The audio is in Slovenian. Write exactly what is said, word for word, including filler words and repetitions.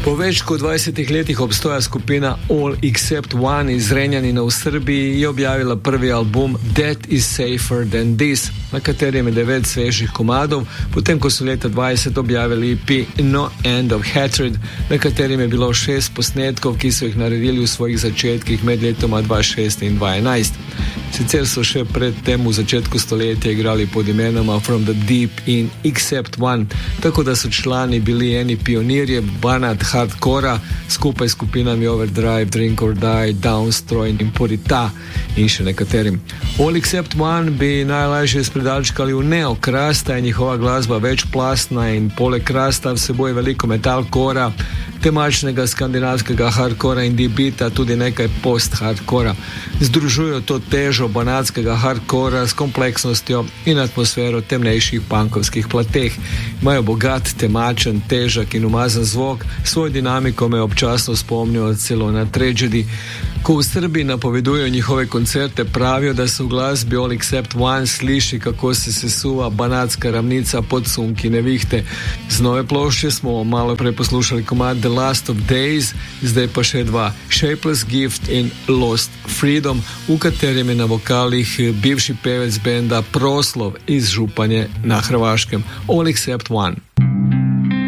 Po več kot dvajsetih letih obstoja skupina All Except One iz Renjanina v Srbiji je objavila prvi album That Is Safer Than This, na katerem je devet svežih komadov, potem ko so leta dvajset objavili E P No End of Hatred, na katerem je bilo šest posnetkov, ki so jih naredili v svojih začetkih med letoma dva tisoč šest in dva tisoč enajst. Sicer so še pred tem v začetku stoletja igrali pod imenoma From the Deep in Except One, tako da so člani bili eni pionirje banat hardcora skupaj s skupinami Overdrive, Drink or Die, Downstroy in Purita in še nekaterim. All Except One bi najlažje spredalčkali v neo krasta, je njihova glasba večplastna in poleg krasta vseboj veliko metalcora, temačnega skandinavskega hardcora in D-beata, tudi nekaj post-hardcora. Združujo to težo banatskega hardcora s kompleksnostjo in atmosfero temnejših punkovskih plateh. Imajo bogat, temačen, težak in umazan zvok, svoj dinamiko me občasno spomnijo celo na Tragedy. Ko v Srbiji napovedujejo njihove koncerte, pravijo, da se v glasbi All Except One sliši, kako se sesuva banatska ravnica pod sunki nevihte. Z nove plošče smo malo prej poslušali komad The Last of Days, zdaj pa še dva, Shapeless Gift in Lost Freedom, v katerem je na vokalih bivši pevec benda Proslov iz Županje na Hrvaškem. All Except One.